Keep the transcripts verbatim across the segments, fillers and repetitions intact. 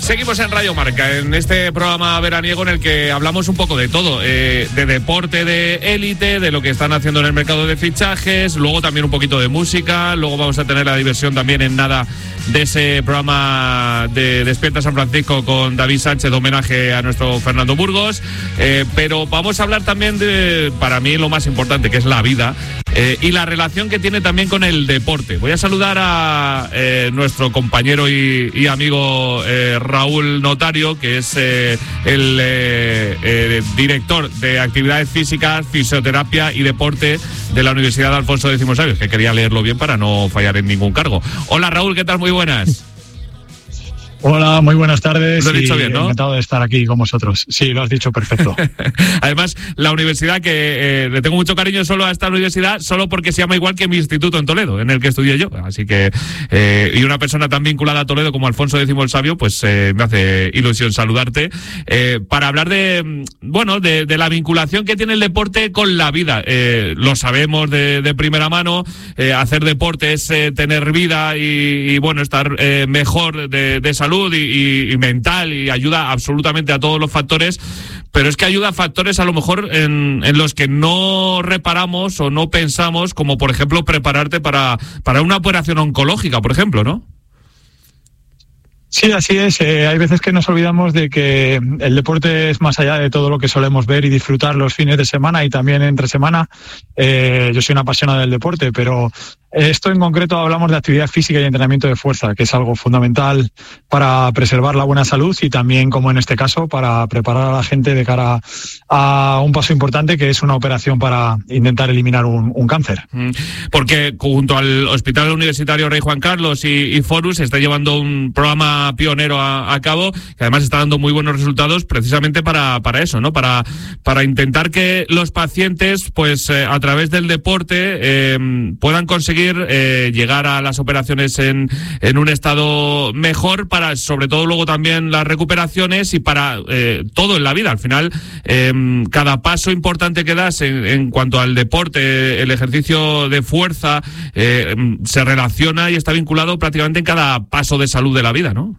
Seguimos en Radio Marca, en este programa veraniego en el que hablamos un poco de todo, eh, de deporte de élite, de lo que están haciendo en el mercado de fichajes, luego también un poquito de música, luego vamos a tener la diversión también en nada de ese programa de Despierta San Francisco con David Sánchez, de homenaje a nuestro Fernando Burgos, eh, pero vamos a hablar también de, para mí, lo más importante, que es la vida eh, y la relación que tiene también con el deporte. Voy a saludar a eh, nuestro compañero y, y amigo eh, Raúl Notario, que es eh, el eh, eh, director de actividades físicas, fisioterapia y deporte de la Universidad de Alfonso X Sabios, que quería leerlo bien para no fallar en ningún cargo. Hola Raúl, ¿qué tal? Muy buenas. Hola, muy buenas tardes. Lo he dicho bien, ¿no? Encantado de estar aquí con vosotros. Sí, lo has dicho perfecto. Además, la universidad que eh, le tengo mucho cariño solo a esta universidad, solo porque se llama igual que mi instituto en Toledo, en el que estudié yo. Así que, eh, y una persona tan vinculada a Toledo como Alfonso X el Sabio, pues eh, me hace ilusión saludarte eh, para hablar de, bueno, de, de la vinculación que tiene el deporte con la vida. Eh, lo sabemos de, de primera mano, eh, hacer deporte es eh, tener vida y, y bueno, estar eh, mejor de, de salud. Salud y, y, y mental, y ayuda absolutamente a todos los factores, pero es que ayuda a factores a lo mejor en, en los que no reparamos o no pensamos, como por ejemplo prepararte para, para una operación oncológica, por ejemplo, ¿no? Sí, así es. Eh, hay veces que nos olvidamos de que el deporte es más allá de todo lo que solemos ver y disfrutar los fines de semana y también entre semana. Eh, yo soy una apasionada del deporte, pero esto en concreto hablamos de actividad física y entrenamiento de fuerza, que es algo fundamental para preservar la buena salud y también, como en este caso, para preparar a la gente de cara a un paso importante, que es una operación para intentar eliminar un, un cáncer. Porque junto al Hospital Universitario Rey Juan Carlos y, y Forus se está llevando un programa pionero a, a cabo, que además está dando muy buenos resultados precisamente para, para eso, ¿no? Para, para intentar que los pacientes, pues eh, a través del deporte, eh, puedan conseguir Eh, llegar a las operaciones en, en un estado mejor, para sobre todo luego también las recuperaciones y para eh, todo en la vida. Al final, eh, cada paso importante que das en, en cuanto al deporte, el ejercicio de fuerza, eh, se relaciona y está vinculado prácticamente en cada paso de salud de la vida, ¿no?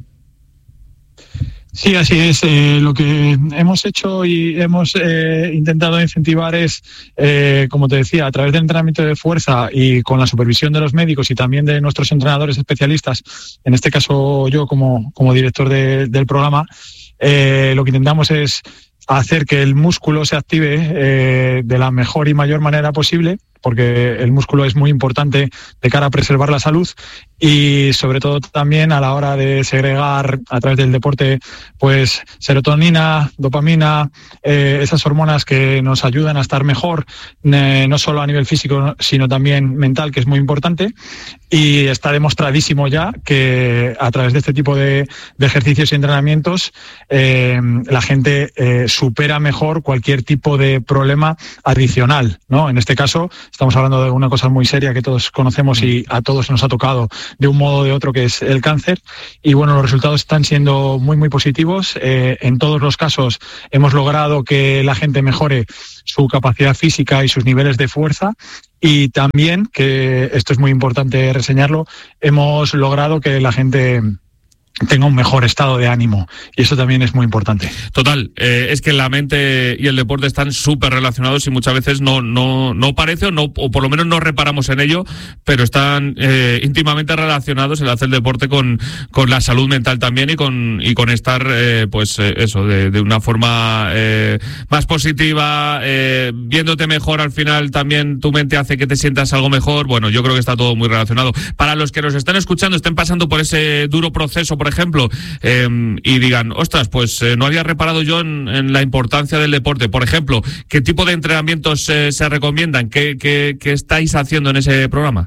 Sí, así es. Eh, lo que hemos hecho y hemos eh, intentado incentivar es, eh, como te decía, a través del entrenamiento de fuerza y con la supervisión de los médicos y también de nuestros entrenadores especialistas, en este caso yo como, como director de, del programa, eh, lo que intentamos es hacer que el músculo se active eh, de la mejor y mayor manera posible, porque el músculo es muy importante de cara a preservar la salud y sobre todo también a la hora de segregar a través del deporte pues serotonina, dopamina, eh, esas hormonas que nos ayudan a estar mejor, eh, no solo a nivel físico sino también mental, que es muy importante, y está demostradísimo ya que a través de este tipo de, de ejercicios y entrenamientos eh, la gente eh, supera mejor cualquier tipo de problema adicional, ¿no? En este caso estamos hablando de una cosa muy seria que todos conocemos y a todos nos ha tocado de un modo o de otro, que es el cáncer. Y bueno, los resultados están siendo muy, muy positivos. Eh, en todos los casos hemos logrado que la gente mejore su capacidad física y sus niveles de fuerza. Y también, que esto es muy importante reseñarlo, hemos logrado que la gente tenga un mejor estado de ánimo, y eso también es muy importante. Total, eh, es que la mente y el deporte están súper relacionados y muchas veces no no no parece o no, o por lo menos no reparamos en ello, pero están eh, íntimamente relacionados el hacer deporte con con la salud mental también y con y con estar eh, pues eh, eso de, de una forma eh, más positiva, eh, viéndote mejor. Al final también tu mente hace que te sientas algo mejor. Bueno, yo creo que está todo muy relacionado. Para los que nos están escuchando, estén pasando por ese duro proceso, por ejemplo, eh, y digan, ostras, pues eh, no había reparado yo en, en la importancia del deporte. Por ejemplo, ¿qué tipo de entrenamientos eh, se recomiendan? ¿Qué, qué, ¿Qué estáis haciendo en ese programa?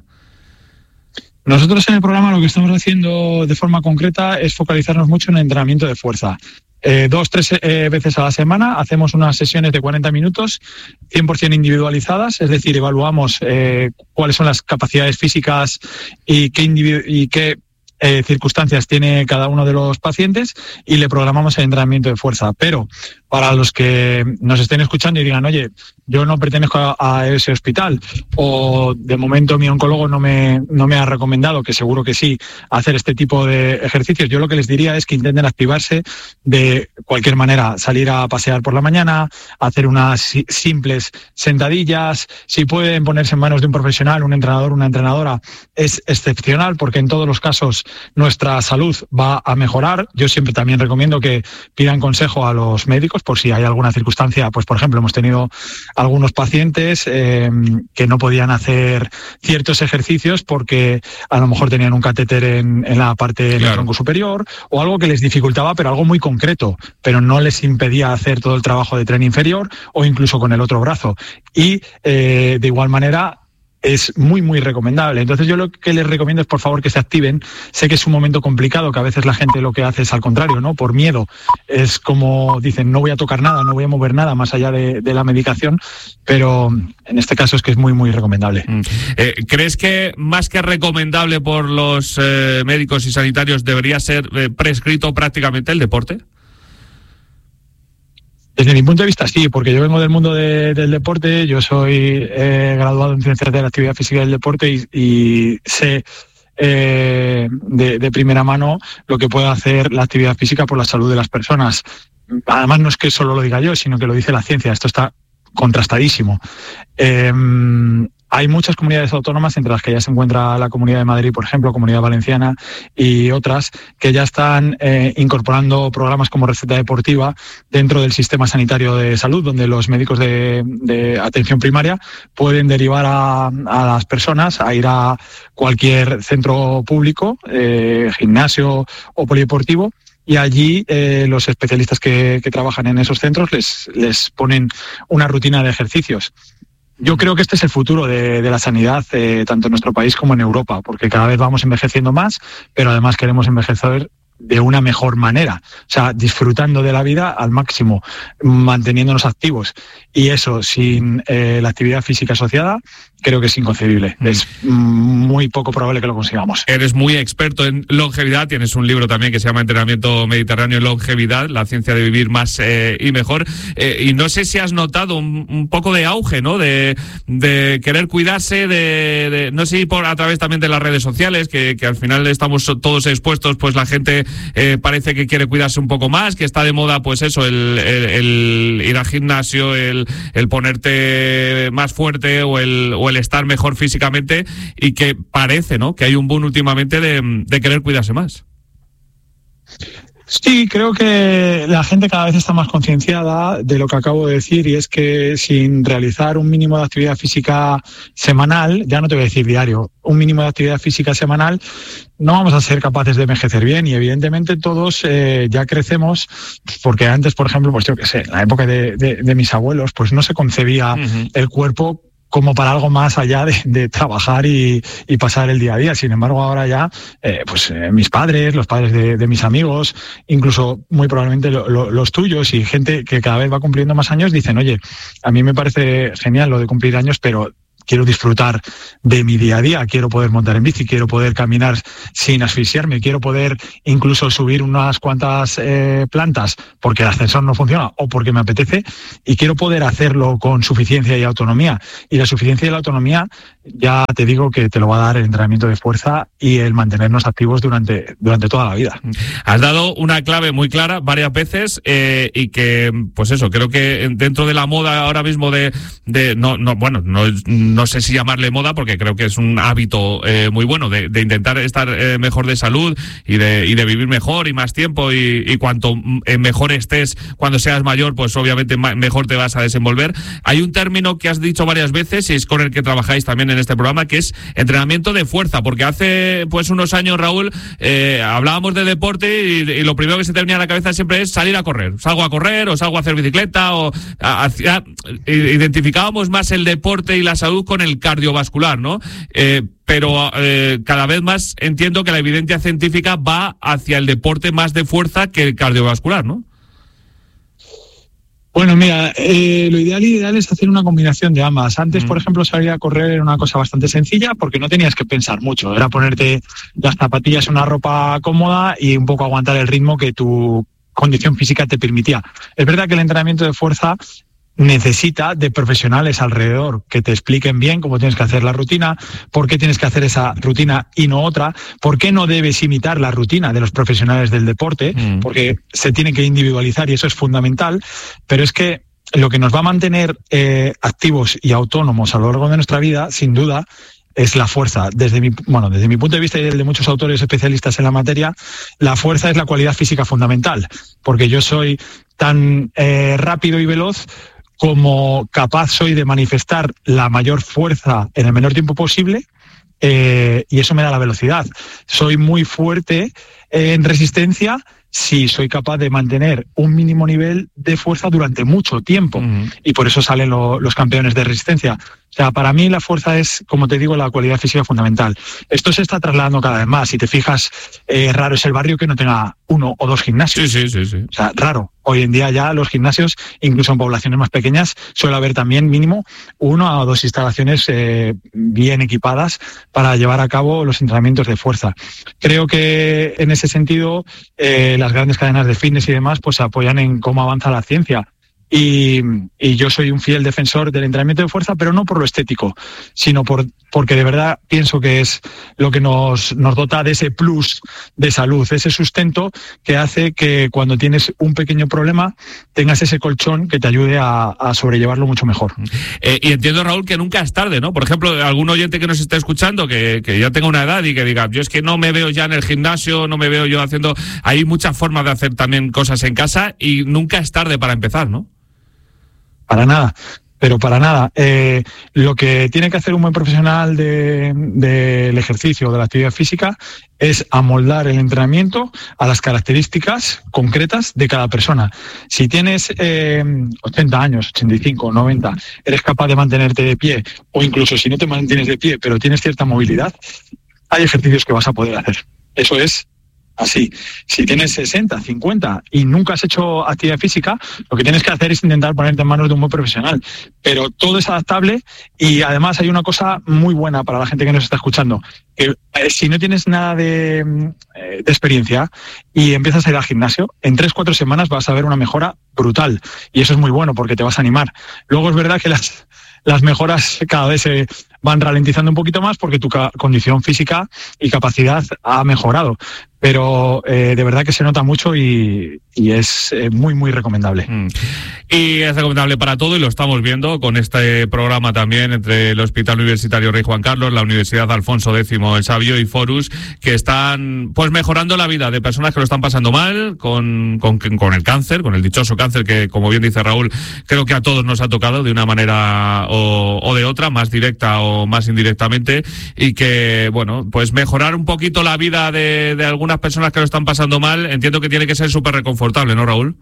Nosotros en el programa lo que estamos haciendo de forma concreta es focalizarnos mucho en el entrenamiento de fuerza. Eh, dos, tres eh, veces a la semana hacemos unas sesiones de cuarenta minutos, cien por ciento individualizadas, es decir, evaluamos eh, cuáles son las capacidades físicas y qué, individu- y qué Eh, circunstancias tiene cada uno de los pacientes y le programamos el entrenamiento de fuerza. Pero para los que nos estén escuchando y digan, oye, yo no pertenezco a, a ese hospital, o de momento mi oncólogo no me, no me ha recomendado, que seguro que sí, hacer este tipo de ejercicios. Yo lo que les diría es que intenten activarse de cualquier manera, salir a pasear por la mañana, hacer unas si- simples sentadillas. Si pueden ponerse en manos de un profesional, un entrenador, una entrenadora, es excepcional, porque en todos los casos nuestra salud va a mejorar. Yo siempre también recomiendo que pidan consejo a los médicos por si hay alguna circunstancia. Pues, por ejemplo, hemos tenido algunos pacientes eh, que no podían hacer ciertos ejercicios porque a lo mejor tenían un catéter en, en la parte del Claro. tronco superior, o algo que les dificultaba, pero algo muy concreto, pero no les impedía hacer todo el trabajo de tren inferior o incluso con el otro brazo. Y eh, de igual manera es muy, muy recomendable. Entonces yo lo que les recomiendo es, por favor, que se activen. Sé que es un momento complicado, que a veces la gente lo que hace es al contrario, ¿no? Por miedo. Es como dicen, no voy a tocar nada, no voy a mover nada más allá de, de la medicación, pero en este caso es que es muy, muy recomendable. Mm. Eh, ¿Crees que más que recomendable por los eh, médicos y sanitarios debería ser eh, prescrito prácticamente el deporte? Desde mi punto de vista, sí, porque yo vengo del mundo de, del deporte. Yo soy eh, graduado en Ciencias de la Actividad Física y del Deporte y, y sé eh, de, de primera mano lo que puede hacer la actividad física por la salud de las personas. Además, no es que solo lo diga yo, sino que lo dice la ciencia. Esto está contrastadísimo. Eh, Hay muchas comunidades autónomas, entre las que ya se encuentra la Comunidad de Madrid, por ejemplo, Comunidad Valenciana y otras, que ya están eh, incorporando programas como Receta Deportiva dentro del sistema sanitario de salud, donde los médicos de, de atención primaria pueden derivar a, a las personas a ir a cualquier centro público, eh, gimnasio o polideportivo, y allí eh, los especialistas que, que trabajan en esos centros les, les ponen una rutina de ejercicios. Yo creo que este es el futuro de, de la sanidad, eh, tanto en nuestro país como en Europa, porque cada vez vamos envejeciendo más, pero además queremos envejecer de una mejor manera, o sea, disfrutando de la vida al máximo, manteniéndonos activos. Y eso, sin eh, la actividad física asociada, creo que es inconcebible. Mm. Es muy poco probable que lo consigamos. Eres muy experto en longevidad, tienes un libro también que se llama Entrenamiento Mediterráneo en Longevidad, la ciencia de vivir más eh, y mejor. Eh, y no sé si has notado un, un poco de auge, ¿no? De, de querer cuidarse, de, de no sé si por a través también de las redes sociales, que, que al final estamos todos expuestos, pues la gente eh, parece que quiere cuidarse un poco más, que está de moda, pues eso, el, el, el ir al gimnasio, el, el ponerte más fuerte o el, o el estar mejor físicamente, y que parece, ¿no?, que hay un boom últimamente de, de querer cuidarse más. Sí, creo que la gente cada vez está más concienciada de lo que acabo de decir, y es que sin realizar un mínimo de actividad física semanal, ya no te voy a decir diario, un mínimo de actividad física semanal, no vamos a ser capaces de envejecer bien. Y evidentemente todos eh, ya crecemos, porque antes, por ejemplo, pues yo qué sé, en la época de, de, de mis abuelos, pues no se concebía uh-huh. el cuerpo como para algo más allá de, de trabajar y, y pasar el día a día. Sin embargo, ahora ya, eh, pues eh, mis padres, los padres de, de mis amigos, incluso muy probablemente lo, lo, los tuyos, y gente que cada vez va cumpliendo más años, dicen, oye, a mí me parece genial lo de cumplir años, pero quiero disfrutar de mi día a día, quiero poder montar en bici, quiero poder caminar sin asfixiarme, quiero poder incluso subir unas cuantas eh, plantas porque el ascensor no funciona o porque me apetece, y quiero poder hacerlo con suficiencia y autonomía. Y la suficiencia y la autonomía, ya te digo que te lo va a dar el entrenamiento de fuerza y el mantenernos activos durante, durante toda la vida. Has dado una clave muy clara varias veces eh, y que, pues eso, creo que dentro de la moda ahora mismo de, de no, no, bueno, no no sé si llamarle moda, porque creo que es un hábito eh, muy bueno de, de intentar estar eh, mejor de salud y de, y de vivir mejor y más tiempo, y, y cuanto mejor estés cuando seas mayor, pues obviamente mejor te vas a desenvolver. Hay un término que has dicho varias veces y es con el que trabajáis también en este programa, que es entrenamiento de fuerza, porque hace pues unos años, Raúl, eh, hablábamos de deporte y, y lo primero que se te venía a la cabeza siempre es salir a correr. Salgo a correr o salgo a hacer bicicleta, o a, a, a, identificábamos más el deporte y la salud con el cardiovascular, ¿no? Eh, pero eh, cada vez más entiendo que la evidencia científica va hacia el deporte más de fuerza que el cardiovascular, ¿no? Bueno, mira, eh, lo ideal ideal es hacer una combinación de ambas. Antes, mm. por ejemplo, salir a correr era una cosa bastante sencilla porque no tenías que pensar mucho. Era ponerte las zapatillas, una ropa cómoda y un poco aguantar el ritmo que tu condición física te permitía. Es verdad que el entrenamiento de fuerza necesita de profesionales alrededor que te expliquen bien cómo tienes que hacer la rutina, por qué tienes que hacer esa rutina y no otra, por qué no debes imitar la rutina de los profesionales del deporte, mm. porque se tiene que individualizar y eso es fundamental, pero es que lo que nos va a mantener eh, activos y autónomos a lo largo de nuestra vida, sin duda, es la fuerza. Desde mi, bueno, desde mi punto de vista y el de muchos autores especialistas en la materia, la fuerza es la cualidad física fundamental, porque yo soy tan eh, rápido y veloz como capaz soy de manifestar la mayor fuerza en el menor tiempo posible, eh, y eso me da la velocidad. Soy muy fuerte en resistencia si soy capaz de mantener un mínimo nivel de fuerza durante mucho tiempo. Uh-huh. Y por eso salen lo, los campeones de resistencia. O sea, para mí la fuerza es, como te digo, la cualidad física fundamental. Esto se está trasladando cada vez más. Si te fijas, eh, raro es el barrio que no tenga uno o dos gimnasios. Sí, sí, sí, sí. O sea, raro. Hoy en día ya los gimnasios, incluso en poblaciones más pequeñas, suele haber también mínimo una o dos instalaciones eh, bien equipadas para llevar a cabo los entrenamientos de fuerza. Creo que en ese sentido eh, las grandes cadenas de fitness y demás pues apoyan en cómo avanza la ciencia. Y, y yo soy un fiel defensor del entrenamiento de fuerza, pero no por lo estético, sino por, porque de verdad pienso que es lo que nos, nos dota de ese plus de salud, ese sustento que hace que cuando tienes un pequeño problema tengas ese colchón que te ayude a, a sobrellevarlo mucho mejor. Eh, y entiendo, Raúl, que nunca es tarde, ¿no? Por ejemplo, algún oyente que nos esté escuchando que, que ya tenga una edad y que diga, yo es que no me veo ya en el gimnasio, no me veo yo haciendo... Hay muchas formas de hacer también cosas en casa y nunca es tarde para empezar, ¿no? Para nada, pero para nada. Eh, lo que tiene que hacer un buen profesional de, del ejercicio o de la actividad física es amoldar el entrenamiento a las características concretas de cada persona. Si tienes eh, ochenta años, ochenta y cinco, noventa, eres capaz de mantenerte de pie, o incluso si no te mantienes de pie, pero tienes cierta movilidad, hay ejercicios que vas a poder hacer. Eso es así. Si tienes sesenta, cincuenta y nunca has hecho actividad física, lo que tienes que hacer es intentar ponerte en manos de un buen profesional. Pero todo es adaptable y además hay una cosa muy buena para la gente que nos está escuchando, que eh, si no tienes nada de, eh, de experiencia y empiezas a ir al gimnasio, en tres, cuatro semanas vas a ver una mejora brutal y eso es muy bueno porque te vas a animar. Luego es verdad que las... las mejoras cada vez se van ralentizando un poquito más porque tu ca- condición física y capacidad ha mejorado. Pero eh, de verdad que se nota mucho y, y es eh, muy, muy recomendable. Mm. Y es recomendable para todo y lo estamos viendo con este programa también entre el Hospital Universitario Rey Juan Carlos, la Universidad Alfonso X el Sabio y Forus, que están pues mejorando la vida de personas que lo están pasando mal con, con, con el cáncer, con el dichoso cáncer que, como bien dice Raúl, creo que a todos nos ha tocado de una manera o, o de otra, más directa o más indirectamente, y que, bueno, pues mejorar un poquito la vida de, de algunas personas que lo están pasando mal, entiendo que tiene que ser súper reconfortable, ¿no, Raúl?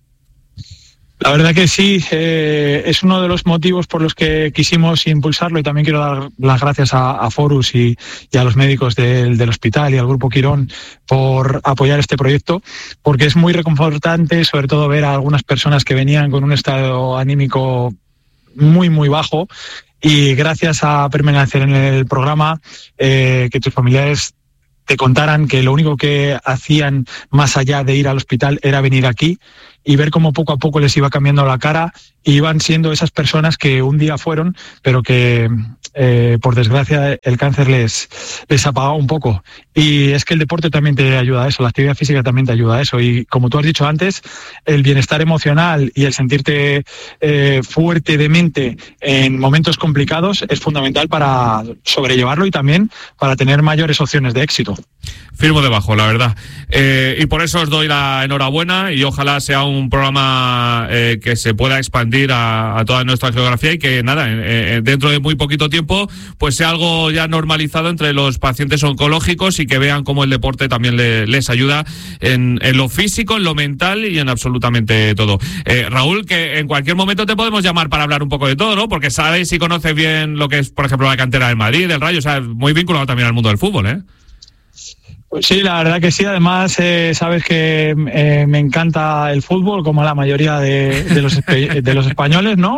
La verdad que sí, eh, es uno de los motivos por los que quisimos impulsarlo y también quiero dar las gracias a, a Forus y, y a los médicos del, del hospital y al Grupo Quirón por apoyar este proyecto, porque es muy reconfortante, sobre todo ver a algunas personas que venían con un estado anímico muy, muy bajo y gracias a permanecer en el programa, eh, que tus familiares te contaran que lo único que hacían más allá de ir al hospital era venir aquí y ver cómo poco a poco les iba cambiando la cara y iban siendo esas personas que un día fueron, pero que eh, por desgracia el cáncer les, les apagó un poco. Y es que el deporte también te ayuda a eso, la actividad física también te ayuda a eso. Y como tú has dicho antes, el bienestar emocional y el sentirte eh, fuerte de mente en momentos complicados es fundamental para sobrellevarlo y también para tener mayores opciones de éxito. Firmo debajo, la verdad. Eh, y por eso os doy la enhorabuena y ojalá sea un programa eh, que se pueda expandir a, a toda nuestra geografía y que, nada, eh, dentro de muy poquito tiempo, pues sea algo ya normalizado entre los pacientes oncológicos y que vean cómo el deporte también le, les ayuda en, en lo físico, en lo mental y en absolutamente todo. Eh, Raúl, que en cualquier momento te podemos llamar para hablar un poco de todo, ¿no? Porque sabes y conoces bien lo que es, por ejemplo, la cantera del Madrid, del Rayo, o sea, muy vinculado también al mundo del fútbol, ¿eh? Pues sí, la verdad que sí. Además, eh, sabes que eh, me encanta el fútbol, como la mayoría de, de, los, de los españoles, ¿no?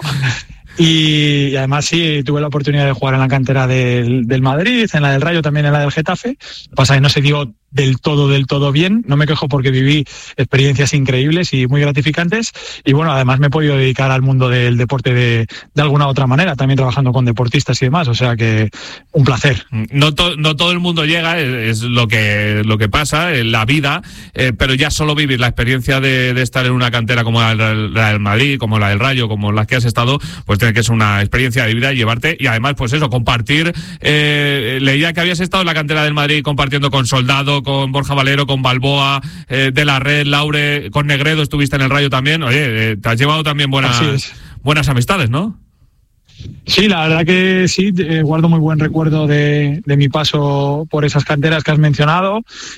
Y, y además sí, tuve la oportunidad de jugar en la cantera del, del Madrid, en la del Rayo, también en la del Getafe. Lo que pasa es que no se dio del todo, del todo bien. No me quejo porque viví experiencias increíbles y muy gratificantes. Y bueno, además me he podido dedicar al mundo del deporte de, de alguna otra manera, también trabajando con deportistas y demás. O sea que un placer. No, to, no todo el mundo llega, es, es lo que, lo que pasa en la vida, eh, pero ya solo vivir la experiencia de, de estar en una cantera como la, la del Madrid, como la del Rayo, como las que has estado, pues tiene que ser una experiencia de vida y llevarte, y además pues eso, compartir, eh, leía que habías estado en la cantera del Madrid compartiendo con Soldado, con Borja Valero, con Balboa, eh, de la Red, Laure, con Negredo estuviste en el Rayo también. Oye, eh, te has llevado también buenas, buenas amistades, ¿no? Sí, la verdad que sí, eh, guardo muy buen recuerdo de, de mi paso por esas canteras que has mencionado.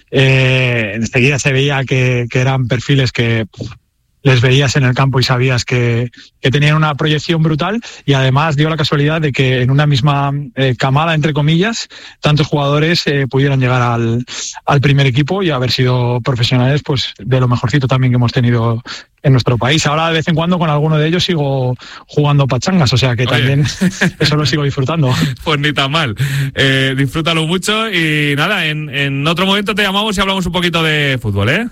Eh, enseguida se veía que, que eran perfiles que pff, les veías en el campo y sabías que, que tenían una proyección brutal, y además dio la casualidad de que en una misma eh, camada, entre comillas, tantos jugadores eh, pudieran llegar al, al primer equipo y haber sido profesionales pues de lo mejorcito también que hemos tenido en nuestro país. Ahora de vez en cuando con alguno de ellos sigo jugando pachangas, o sea que Oye. también eso lo sigo disfrutando. Pues ni tan mal, eh, disfrútalo mucho y nada, en, en otro momento te llamamos y hablamos un poquito de fútbol, ¿eh?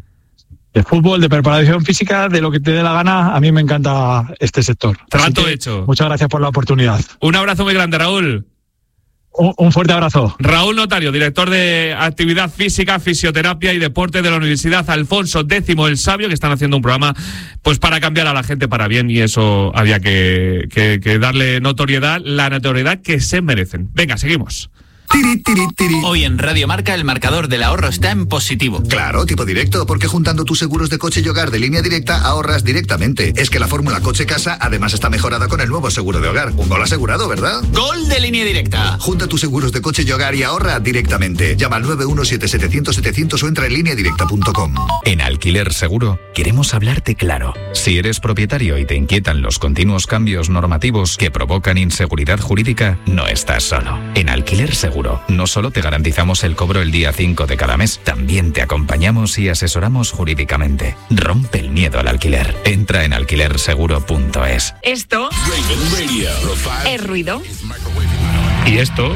De fútbol, de preparación física, de lo que te dé la gana. A mí me encanta este sector. Trato hecho. Muchas gracias por la oportunidad. Un abrazo muy grande, Raúl. Un, un fuerte abrazo. Raúl Notario, director de Actividad Física, Fisioterapia y Deporte de la Universidad Alfonso X el Sabio, que están haciendo un programa pues para cambiar a la gente para bien, y eso había que, que, que darle notoriedad, la notoriedad que se merecen. Venga, seguimos. Tiri, tiri, tiri. Hoy en Radio Marca el marcador del ahorro está en positivo. Claro, tipo directo, porque juntando tus seguros de coche y hogar de Línea Directa ahorras directamente. Es que la fórmula coche-casa además está mejorada con el nuevo seguro de hogar. Un gol asegurado, ¿verdad? ¡Gol de Línea Directa! Junta tus seguros de coche y hogar y ahorra directamente. Llama al nueve uno siete siete cero cero setecientos o entra en línea directa punto com. En Alquiler Seguro queremos hablarte claro. Si eres propietario y te inquietan los continuos cambios normativos que provocan inseguridad jurídica, no estás solo. En Alquiler Seguro no solo te garantizamos el cobro el día cinco de cada mes, también te acompañamos y asesoramos jurídicamente. Rompe el miedo al alquiler. Entra en alquiler seguro punto es. Esto es ruido. Y esto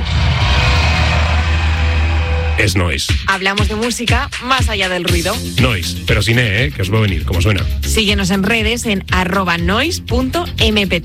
es noise. Hablamos de música más allá del ruido. Noise, pero sin E, ¿eh? Que os va a venir, como suena. Síguenos en redes en arroba noise punto m p